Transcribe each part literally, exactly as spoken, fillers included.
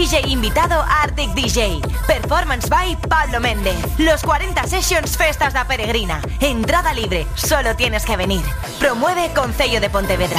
D J invitado Arctic D J. Performance by Pablo Méndez. Los cuarenta Sessions Festas da Peregrina. Entrada libre, solo tienes que venir. Promueve Concello de Pontevedra.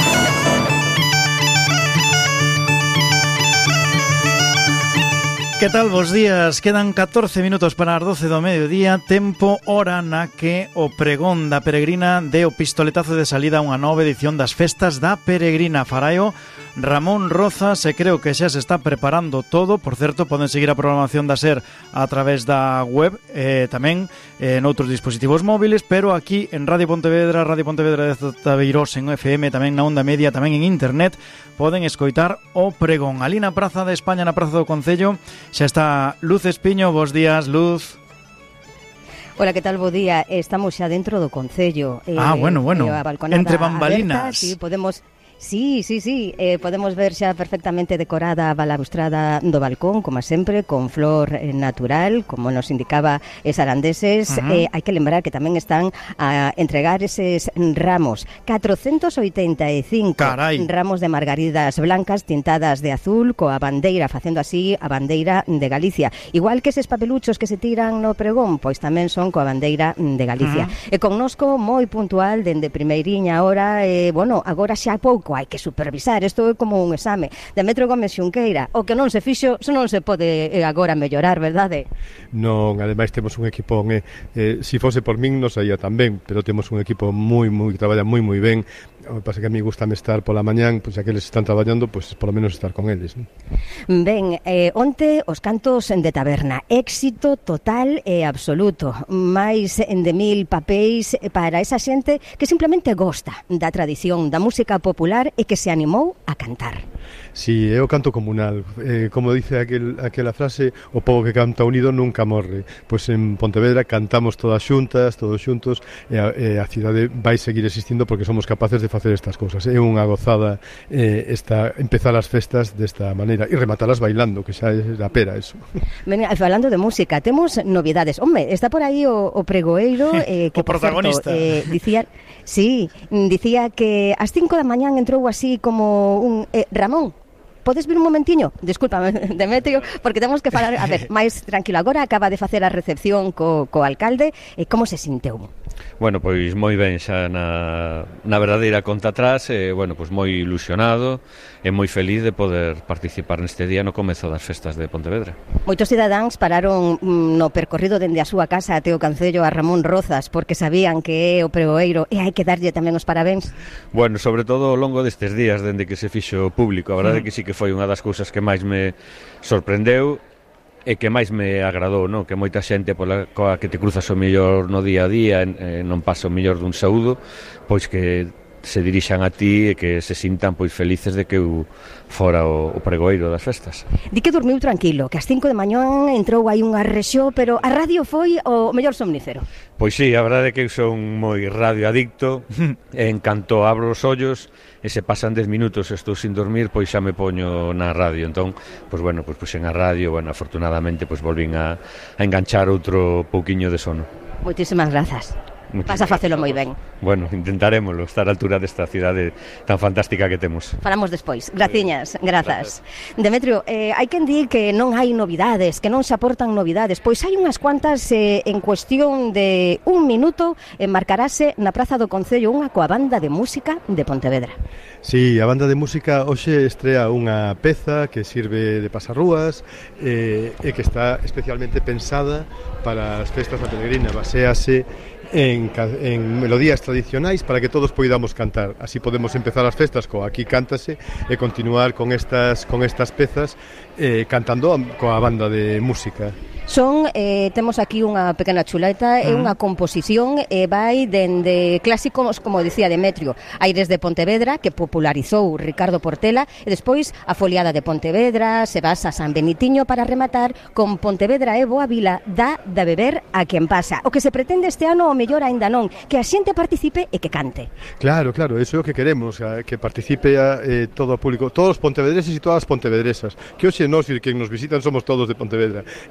Que tal, bos días? Quedan catorce minutos para as doce do mediodía. Tempo, hora na que o pregón da Peregrina de o pistoletazo de salida a unha nova edición das Festas da Peregrina. Faraio Ramón Rozas, e creo que xa se está preparando todo. Por certo, poden seguir a programación da SER a través da web, eh, tamén eh, noutros dispositivos móviles, pero aquí en Radio Pontevedra, Radio Pontevedra de Tabeirós en F M, tamén na onda media, tamén en internet, poden escoitar o pregón. Ali na Praza de España, na Praza do Concello, xa está Luz Espiño. Bos días, Luz. Hola, que tal? Bo día. Estamos xa dentro do Concello. Ah, eh, bueno, bueno. Entre bambalinas. Aberta, sí, podemos... Sí, sí, sí, eh, podemos ver xa perfectamente decorada a balaustrada do balcón, como sempre, con flor eh, natural, como nos indicaba es Arandeses. Uh-huh. eh, hai que lembrar que tamén están a entregar eses ramos, catrocentos oitenta e cinco Carai. Ramos de margaridas blancas tintadas de azul, coa bandeira, facendo así a bandeira de Galicia. Igual que eses papeluchos que se tiran no pregón, pois tamén son coa bandeira de Galicia. Uh-huh. E connosco moi puntual, dende primeiriña hora, eh, bueno, agora xa pouco hai que supervisar, isto é como un exame. Demetrio Gómez Xunqueira, o que non se fixo, se non se pode agora mellorar, verdade? Non, ademais temos un equipo, eh, eh, si fose por min non saía tan ben, pero temos un equipo moi, moi, que traballa moi, moi ben. O que pasa que a mí gustame estar pola mañán, pois xa que eles están traballando, pois polo menos estar con eles, non? Ben, eh, onte os cantos de taberna, éxito total e absoluto, máis de mil papéis para esa xente que simplemente gosta da tradición, da música popular e que se animou a cantar. Si, sí, é o canto comunal, eh, como dice aquel, aquela frase, o pobo que canta unido nunca morre. Pois en Pontevedra cantamos todas xuntas, todos xuntos, e a, e a cidade vai seguir existindo porque somos capaces de facer estas cousas. É unha gozada eh, esta, empezar as festas desta maneira e rematalas bailando, que xa é a pera eso. Ben, falando de música, temos novidades. Home, está por aí o, o pregoeiro eh, que, o protagonista. Por certo, eh, dicía, sí, dicía que ás cinco da mañán entrou así como un eh, Ramón. Podes vir un momentiño? Discúlpame, Demetrio, porque temos que falar, a ver, máis tranquilo. Agora acaba de facer a recepción co, co alcalde. E como se sinteu? Bueno, pois moi ben, xa na, na verdadeira conta atrás, e, bueno, pois moi ilusionado e moi feliz de poder participar neste día no comezo das festas de Pontevedra. Moitos cidadáns pararon no percorrido dende a súa casa até o Concello a Ramón Rozas porque sabían que é o pregoeiro e hai que darlle tamén os parabéns. Bueno, sobre todo ao longo destes días, dende que se fixo público, a verdade é que sí que foi unha das cousas que máis me sorprendeu e que máis me agradou, non? Que moita xente pola coa que te cruzas o mellor no día a día e non pasa o mellor dun saúdo, pois que se dirixan a ti e que se sintan pois felices de que eu fora o, o pregoeiro das festas. Di que dormiu tranquilo, que ás cinco de mañán entrou aí unha rexó, pero a radio foi o mellor somnífero. Pois sí, a verdade é que eu son moi radioadicto e en canto abro os ollos e se pasan dez minutos e estou sin dormir, pois xa me poño na radio. Entón, pois bueno, pois puxen a radio, bueno, afortunadamente pois volvín a, a enganchar outro pouquiño de sono. Moitísimas grazas. Vas a facelo moi ben. Bueno, intentaremoslo, estar á altura desta cidade tan fantástica que temos. Falamos despois. Graciñas, grazas. Demetrio, eh, hai quen di que non hai novidades, que non se aportan novidades. Pois hai unhas cuantas eh, en cuestión de un minuto eh, marcarase na Praza do Concello unha coa banda de música de Pontevedra. Sí, a banda de música hoxe estrea unha peza que sirve de pasarrúas eh, e que está especialmente pensada para as festas da Peregrina. Baséase En, en melodías tradicionais para que todos poidamos cantar. Así podemos empezar as festas co Aquí Cántase e continuar con estas con estas pezas eh, cantando coa banda de música. Son, eh, temos aquí unha pequena chuleta, é unha composición e vai dende clásicos, como dicía Demetrio, Aires de Pontevedra, que popularizou Ricardo Portela, e despois a Foliada de Pontevedra, se vas a San Benitiño para rematar con Pontevedra é boa vila, dá de beber a quen pasa. O que se pretende este ano, o mellor aínda non, que a xente participe e que cante. Claro, claro, eso é o que queremos, que participe a, eh, todo o público, todos os pontevedreses e todas as pontevedresas, que hoxe nós e quen nos visitan somos todos de Pontevedra. Queremos que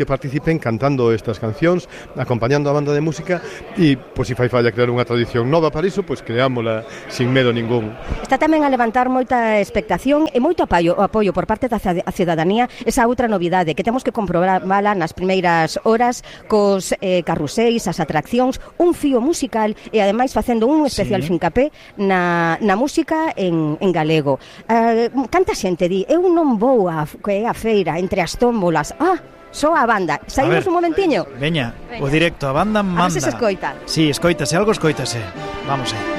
participen cantando estas cancións, acompañando a banda de música e, pois, se fai falla crear unha tradición nova para iso, pois creámola sin medo ningún. Está tamén a levantar moita expectación e moito apoio, apoio por parte da cidadanía esa outra novidade que temos que comprobala nas primeiras horas cos eh, carruséis, as atraccións, un fío musical e ademais facendo un especial sí. fincapé na, na música en, en galego. Uh, canta xente di, eu non vou a, que é a feira entre as tómbolas. Ah, só a banda. Saímos un momentiño. Veña, Veña, o directo, a banda manda. A ver se se escoita. Sí, escoítase, algo escoítase. Vamos aí.